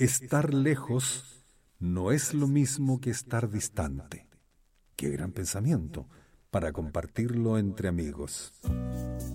estar lejos no es lo mismo que estar distante. Qué gran pensamiento para compartirlo entre amigos.